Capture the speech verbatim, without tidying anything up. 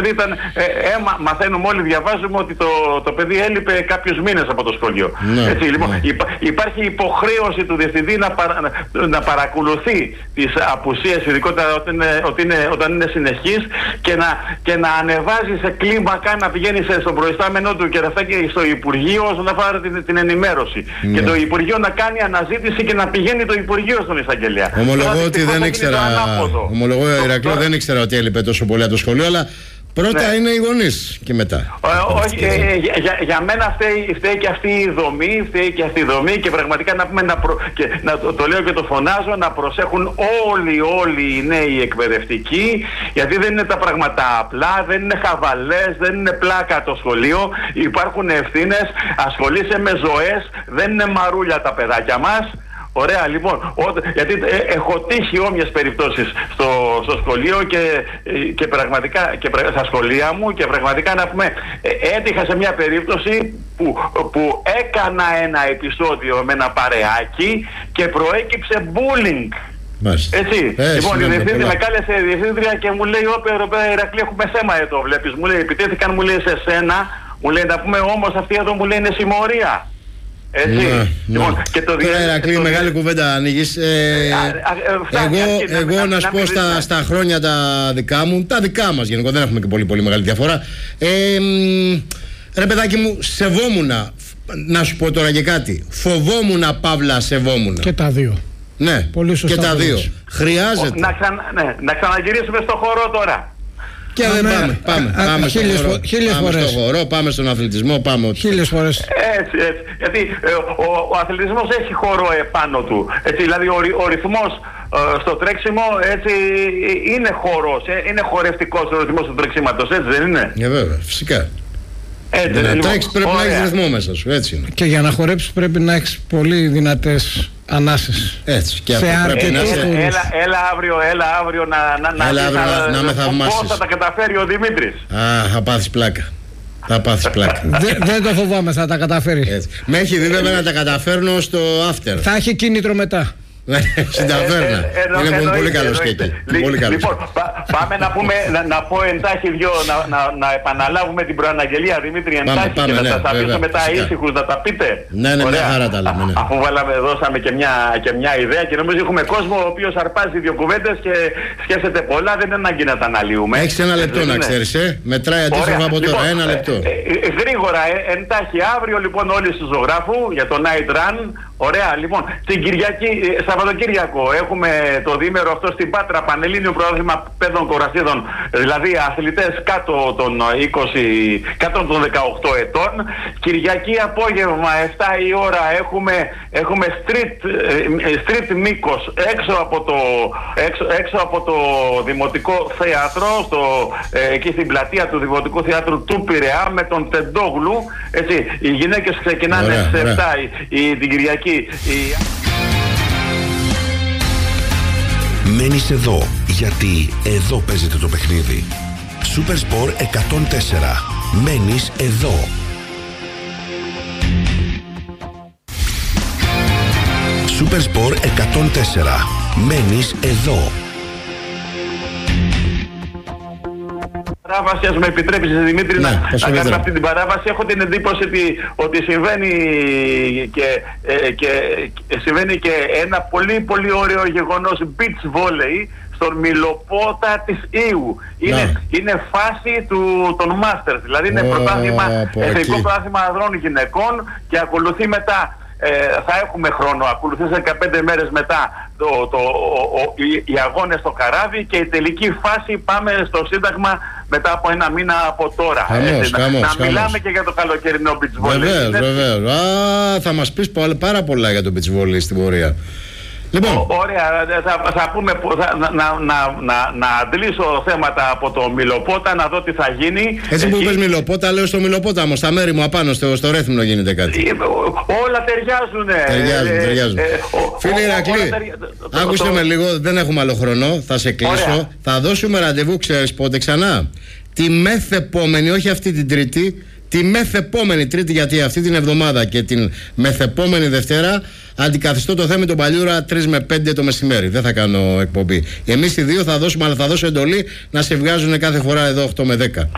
παιδί ήταν, ε, ε, μαθαίνουμε όλοι, διαβάζουμε ότι το, το παιδί έλειπε κάποιους μήνες από το σχολείο. Ναι, έτσι, λοιπόν, ναι. υπά, υπάρχει υποχρέωση του διευθυντή να, παρα, να, να παρακολουθεί τις απουσίες, ειδικότερα όταν είναι, ότι είναι, όταν είναι συνεχής, και να, και να ανεβάζει σε κλίμακα, να πηγαίνει στον προϊστάμενό του και να φτάσει στο Υπουργείο όσον αφορά την, την ενημέρωση. Ναι. Και το Υπουργείο να κάνει αναζήτηση και να πηγαίνει το Υπουργείο στον εισαγγελέα. Ομολογώ ότι δεν ήξερα. Ομολογώ, Ηρακλείο, δεν ήξερα ότι έλειπε τόσο πολύ από το σχολείο, αλλά πρώτα ναι. είναι οι γονείς και μετά. Όχι, ε, ε, για, για μένα φταίει, φταίει και αυτή η δομή, φταίει και αυτή η δομή και πραγματικά να πούμε, να προ, και, να, το, το λέω και το φωνάζω, να προσέχουν όλοι, όλοι οι νέοι εκπαιδευτικοί, γιατί δεν είναι τα πράγματα απλά, δεν είναι χαβαλές, δεν είναι πλάκα το σχολείο, υπάρχουν ευθύνες, ασχολείσαι με ζωές, δεν είναι μαρούλια τα παιδάκια μας. Ωραία, λοιπόν, ό, γιατί ε, έχω τύχει όμοιες περιπτώσεις στο, στο σχολείο και, και πραγματικά και, στα σχολεία μου, και πραγματικά να πούμε, ε, έτυχα σε μια περίπτωση που, που έκανα ένα επεισόδιο με ένα παρεάκι και προέκυψε bullying. Μάλιστα. Έτσι. Ε, λοιπόν, η διευθύντρια με κάλεσε η διευθύντρια και μου λέει: Όπε, ρε Ηρακλή, έχουμε θέμα εδώ, βλέπεις. Μου λέει: επιτέθηκαν, μου λέει, σε σένα. Μου λέει: να πούμε όμως, αυτή εδώ μου λέει είναι συμμορία. Έτσι. Ναι, λοιπόν, ναι. Και το Τώρα, Ηρακλή, το... μεγάλη κουβέντα ανοίγεις. Ε, α, α, α, εγώ εγώ να, να σου πω στα, ναι. στα χρόνια τα δικά μου, τα δικά μας γενικότερα, δεν έχουμε και πολύ πολύ μεγάλη διαφορά. Ε, ρε παιδάκι μου, σεβόμουνα. Να σου πω τώρα και κάτι. Φοβόμουνα, παύλα, σεβόμουνα. Και τα δύο. Ναι, πολύ σωστά, και τα δύο. Χρειάζεται. Να, ξανα, ναι, να ξαναγυρίσουμε στο χώρο τώρα. Και δεν πάμε, πάμε, πάμε, πάμε, χίλιες, στο χορό, χίλιες πάμε φορές. στο χορό, πάμε στον αθλητισμό, πάμε χίλιες φορές. Έτσι, έτσι. Γιατί ε, ο, ο αθλητισμός έχει χώρο επάνω του. Έτσι, δηλαδή ο, ο ρυθμός ε, στο τρέξιμο, έτσι, είναι χώρος, ε, είναι χορευτικός ο ρυθμός του τρεξίματος, έτσι δεν είναι? Ναι, βέβαια, φυσικά. Έτσι, για να λοιπόν, τρέξεις πρέπει ωραία. να έχεις ρυθμό μέσα σου, έτσι είναι. Και για να χορέψεις πρέπει να έχεις πολύ δυνατές ανάσες. Έτσι, και αυτό πρέπει ε, να έλα, έλα, έλα αύριο, έλα αύριο να, να, έλα αύριο να, να, να με θαυμάσεις. Πώς θα τα καταφέρει ο Δημήτρης? Α, θα πάθεις πλάκα. Θα πάθεις πλάκα. δεν, δεν το φοβάμαι, θα τα καταφέρει. Έτσι. Με έχει δει βέβαια να τα καταφέρνω στο after. Θα έχει κίνητρο μετά. Στην ταβέρνα. Είναι πολύ καλό και εκεί. Λοιπόν, πάμε να πούμε, να πω εντάχει δυο, να επαναλάβουμε την προαναγγελία, Δημήτρη, εντάχει, και να σας αφήσω μετά ήσυχους να τα πείτε. Ναι, ναι, μια χαρά τα λέμε. Αφού δώσαμε και μια ιδέα και νομίζω έχουμε κόσμο ο οποίος αρπάζει δύο κουβέντες και σκέφτεται πολλά, δεν είναι ανάγκη να τα αναλύουμε. Έχεις ένα λεπτό να ξέρεις, ε. Μετράει αντίστοιχα από τώρα. Ένα λεπτό. Γρήγορα, εντάχει αύριο λοιπόν όλοι στους ζωγράφου για το Night Run. Ωραία, λοιπόν, την Κυριακή, Σαββατοκύριακο έχουμε το διήμερο αυτό στην Πάτρα, Πανελλήνιο Πρωτάθλημα Παιδών Κορασίδων, δηλαδή αθλητές κάτω των είκοσι, κάτω των δεκαοκτώ ετών. Κυριακή απόγευμα, εφτά η ώρα, έχουμε, έχουμε street, street μήκος έξω από το, έξω, έξω από το Δημοτικό Θέατρο, στο, εκεί στην πλατεία του Δημοτικού Θεάτρου του Πειραιά, με τον Τεντόγλου. Έτσι, οι γυναίκες ξεκινάνε στις εφτά η, η, την Κυριακή. Η... Μένεις εδώ, γιατί εδώ παίζεται το παιχνίδι. Supersport εκατόν τέσσερα. Μένεις εδώ. Supersport εκατόν τέσσερα. Μένεις εδώ. Παράβαση, ας με επιτρέπεις, Δημήτρη, ναι, να, να κάνω αυτή την παράβαση. Έχω την εντύπωση ότι, ότι συμβαίνει, και, ε, και, συμβαίνει και ένα πολύ πολύ ωραίο γεγονός beach volley στον Μιλοπότα της Ήου. Είναι, είναι φάση του, των Masters, δηλαδή είναι oh, πρωτάθλημα, εθνικό πρωτάθλημα ανδρών γυναικών, και ακολουθεί μετά. Ε, θα έχουμε χρόνο, ακολουθεί δεκαπέντε μέρες μετά το, το, ο, ο, οι, οι αγώνες στο καράβι, και η τελική φάση πάμε στο Σύνταγμα μετά από ένα μήνα από τώρα. Χαμός, να χαμός, να χαμός. μιλάμε και για το καλοκαιρινό beach volley. Βεβαίως, βεβαίως. Α, θα μας πεις πάρα πολλά για το beach volley στην πορεία. Λοιπόν. Ω, ωραία, θα, θα πούμε, θα, να, να, να, να αντλήσω θέματα από το Μιλοπότα, να δω τι θα γίνει. Έτσι εκεί... που είπες Μιλοπότα, λέω στο Μιλοπόταμο, στα μέρη μου απάνω, στο, στο Ρέθυμνο γίνεται κάτι. Όλα ταιριάζουνε. Ταιριάζουν, ε, ταιριάζουν. Ε, Φίλε Ηρακλή, άκουστε το... με λίγο, δεν έχουμε άλλο χρόνο, θα σε κλείσω. Ωραία. Θα δώσουμε ραντεβού, ξέρεις πότε ξανά? Τη μεθεπόμενη, όχι αυτή την Τρίτη, τη μεθεπόμενη Τρίτη, γιατί αυτή την εβδομάδα και την μεθεπόμενη Δευτέρα αντικαθιστώ το θέμα τον Παλιούρα τρεις με πέντε το μεσημέρι. Δεν θα κάνω εκπομπή. Εμείς οι δύο θα δώσουμε, αλλά θα δώσω εντολή να σε βγάζουν κάθε φορά εδώ οκτώ με δέκα.